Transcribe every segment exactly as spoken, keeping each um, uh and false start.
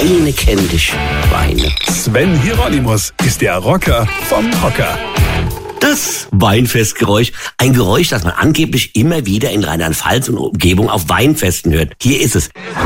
Weine kenn dich, Weine. Sven Hieronymus ist der Rocker vom Hocker. Das Weinfestgeräusch. Ein Geräusch, das man angeblich immer wieder in Rheinland-Pfalz und Umgebung auf Weinfesten hört. Hier ist es.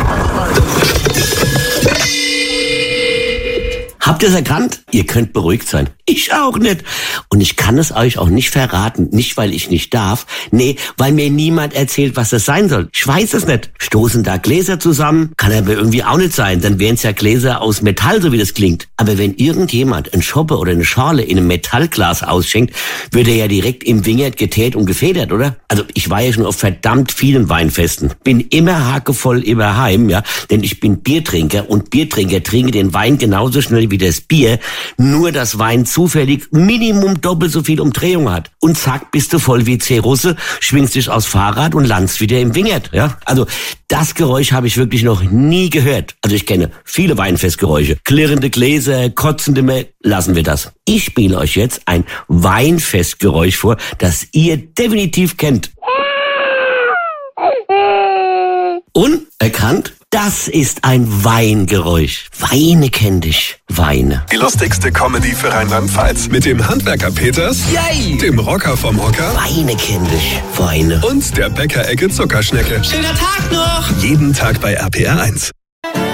Habt ihr es erkannt? Ihr könnt beruhigt sein. Ich auch nicht. Und ich kann es euch auch nicht verraten. Nicht, weil ich nicht darf. Nee, weil mir niemand erzählt, was das sein soll. Ich weiß es nicht. Stoßen da Gläser zusammen? Kann aber irgendwie auch nicht sein. Dann wären es ja Gläser aus Metall, so wie das klingt. Aber wenn irgendjemand ein Schoppe oder eine Schale in einem Metallglas ausschenkt, wird er ja direkt im Wingert geteert und gefedert, oder? Also ich war ja schon auf verdammt vielen Weinfesten. Bin immer hakevoll immer heim, ja. Denn ich bin Biertrinker und Biertrinker trinken den Wein genauso schnell wie das Bier. Nur dass Wein zufällig Minimum doppelt so viel Umdrehung hat. Und zack, bist du voll wie C. Russe, schwingst dich aufs Fahrrad und landest wieder im Wingert, ja. Also das Geräusch habe ich wirklich noch nie gehört. Also ich kenne viele Weinfestgeräusche. Klirrende Gläser, kotzende Me... Lassen wir das. Ich spiele euch jetzt ein Weinfestgeräusch vor, das ihr definitiv kennt. Unerkannt? Das ist ein Weingeräusch. Weine kenn dich, Weine. Die lustigste Comedy für Rheinland-Pfalz. Mit dem Handwerker Peters, Yay! Dem Rocker vom Hocker Weine kenn dich, Weine. und der Bäckerecke Zuckerschnecke. Schöner Tag noch! Jeden Tag bei R P R eins.